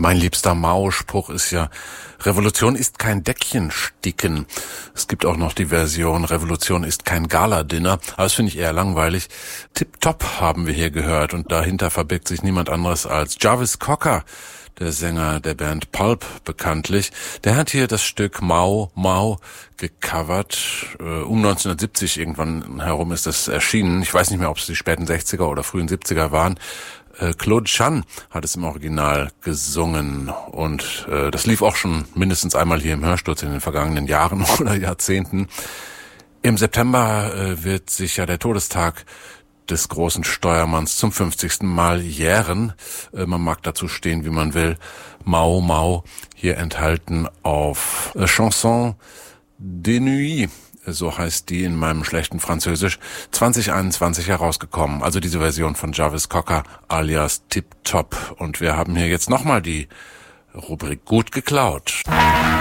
Mein liebster Mao-Spruch ist ja, Revolution ist kein Deckchensticken. Es gibt auch noch die Version, Revolution ist kein Gala-Dinner. Aber das finde ich eher langweilig. Tip-Top haben wir hier gehört und dahinter verbirgt sich niemand anderes als Jarvis Cocker, der Sänger der Band Pulp bekanntlich. Der hat hier das Stück Mao Mao gecovert. Um 1970 irgendwann herum ist das erschienen. Ich weiß nicht mehr, ob es die späten 60er oder frühen 70er waren. Claude Chan hat es im Original gesungen und das lief auch schon mindestens einmal hier im Hörsturz in den vergangenen Jahren oder Jahrzehnten. Im September wird sich ja der Todestag des großen Steuermanns zum 50. Mal jähren. Man mag dazu stehen, wie man will. Mao Mao, hier enthalten auf Chanson de Nuit, so heißt die in meinem schlechten Französisch, 2021 herausgekommen. Also diese Version von Jarvis Cocker alias Tip Top. Und wir haben hier jetzt nochmal die Rubrik Gut geklaut.